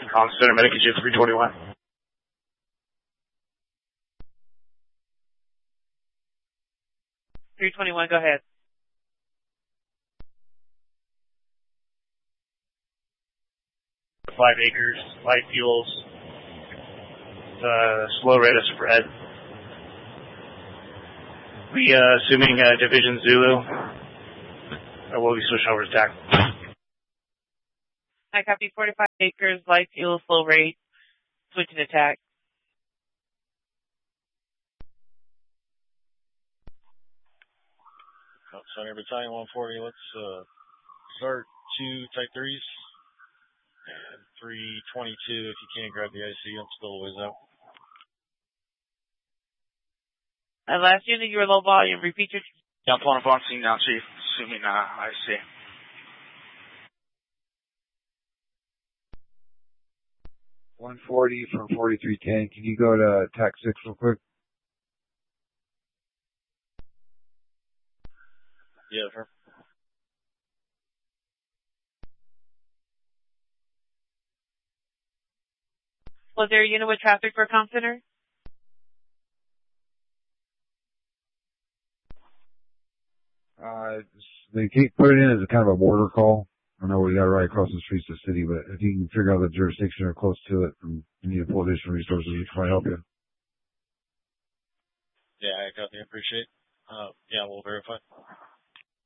Collins Center, Medicaid 321. Go ahead. Five acres, light fuels, slow rate of spread. We, assuming Division Zulu, we'll be switching over to TAC. I copy 45 acres, light fuel, slow rate, switching to TAC. Center Battalion 140, let's start 2 Type 3s. And 322, if you can't grab the IC, I'm still a ways out. Last unit, you were low volume. Repeat your... Yeah, I'm on scene now, Chief. Assuming IC. 140 from 4310. Can you go to TAC 6 real quick? Yeah, sure. Was there a unit with traffic for Comm Center? They keep putting it in as a kind of a border call. I know we got it right across the streets of the city, but if you can figure out the jurisdiction or close to it and you need to pull additional resources, we can try to help you. Yeah, I got the appreciate. Yeah, we'll verify.